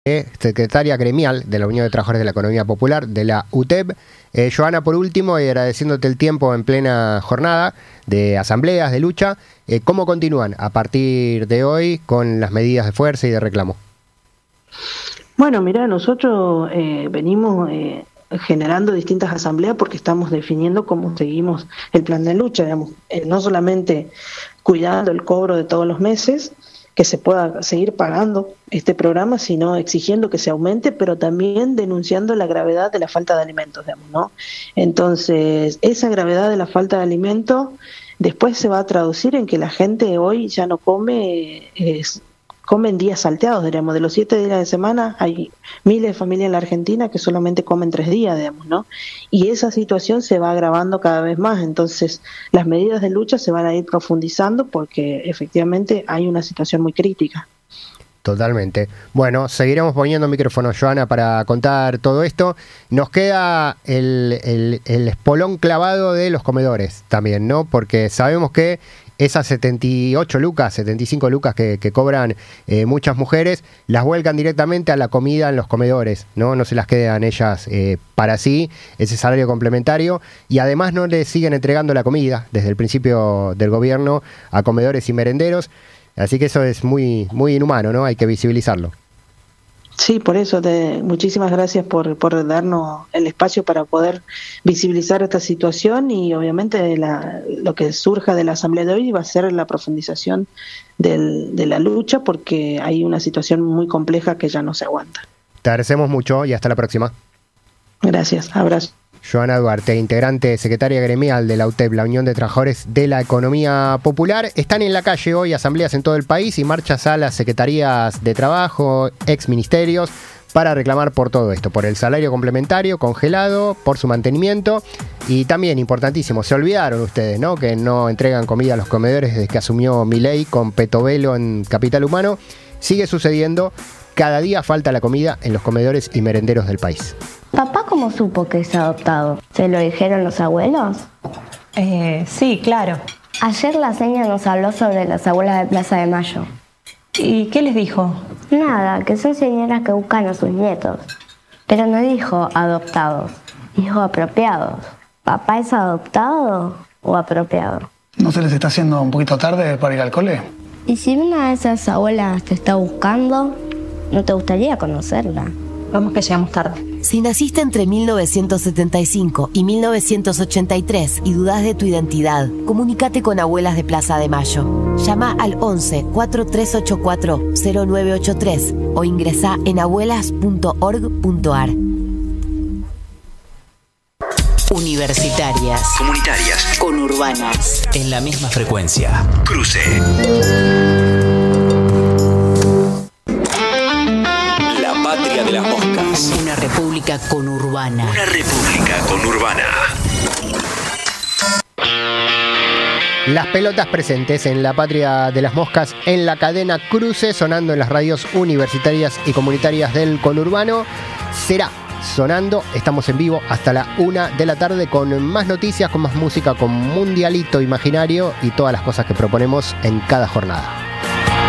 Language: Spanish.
Secretaria gremial de la Unión de Trabajadores de la Economía Popular de la UTEP. Joana, por último, y agradeciéndote el tiempo en plena jornada de asambleas, de lucha, ¿cómo continúan a partir de hoy con las medidas de fuerza y de reclamo? Bueno, mira, nosotros venimos generando distintas asambleas porque estamos definiendo cómo seguimos el plan de lucha, digamos, no solamente cuidando el cobro de todos los meses, que se pueda seguir pagando este programa, sino exigiendo que se aumente, pero también denunciando la gravedad de la falta de alimentos, digamos, ¿no? Entonces, esa gravedad de la falta de alimentos después se va a traducir en que la gente hoy ya no come, comen días salteados, digamos. De los 7 días de semana hay miles de familias en la Argentina que solamente comen 3 días, digamos, ¿no? Y esa situación se va agravando cada vez más. Entonces, las medidas de lucha se van a ir profundizando porque efectivamente hay una situación muy crítica. Totalmente. Bueno, seguiremos poniendo micrófono, Joana, para contar todo esto. Nos queda el espolón clavado de los comedores también, ¿no? Porque sabemos que esas 78 lucas, 75 lucas que cobran muchas mujeres, las vuelcan directamente a la comida en los comedores, ¿no? No se las quedan ellas para sí, ese salario complementario, y además no le siguen entregando la comida desde el principio del gobierno a comedores y merenderos. Así que eso es muy, muy inhumano, ¿no? Hay que visibilizarlo. Sí, por eso muchísimas gracias por darnos el espacio para poder visibilizar esta situación y obviamente lo que surja de la asamblea de hoy va a ser la profundización de la lucha porque hay una situación muy compleja que ya no se aguanta. Te agradecemos mucho y hasta la próxima. Gracias, abrazo. Joana Duarte, integrante secretaria gremial de la UTEP, la Unión de Trabajadores de la Economía Popular. Están en la calle hoy asambleas en todo el país y marchas a las secretarías de trabajo, ex ministerios, para reclamar por todo esto, por el salario complementario congelado, por su mantenimiento y también, importantísimo, se olvidaron ustedes, ¿no? Que no entregan comida a los comedores desde que asumió Milei con Petovelo en Capital Humano. Sigue sucediendo, cada día falta la comida en los comedores y merenderos del país. ¿Papá cómo supo que es adoptado? ¿Se lo dijeron los abuelos? Sí, claro. Ayer la señora nos habló sobre las abuelas de Plaza de Mayo. ¿Y qué les dijo? Nada, que son señoras que buscan a sus nietos. Pero no dijo adoptados, dijo apropiados. ¿Papá es adoptado o apropiado? ¿No se les está haciendo un poquito tarde para ir al cole? ¿Y si una de esas abuelas te está buscando, no te gustaría conocerla? Vamos que llegamos tarde. Si naciste entre 1975 y 1983 y dudás de tu identidad, comunícate con Abuelas de Plaza de Mayo. Llama al 11 4384 0983 o ingresá en abuelas.org.ar. Universitarias, comunitarias, conurbanas, en la misma frecuencia. Cruce. La patria de las moscas. una república conurbana. Una república conurbana. Las pelotas presentes en la patria de las moscas en la cadena Cruce, sonando en las radios universitarias y comunitarias del conurbano. Será sonando, estamos en vivo hasta la 1 de la tarde con más noticias, con más música, con Mundialito Imaginario y todas las cosas que proponemos en cada jornada.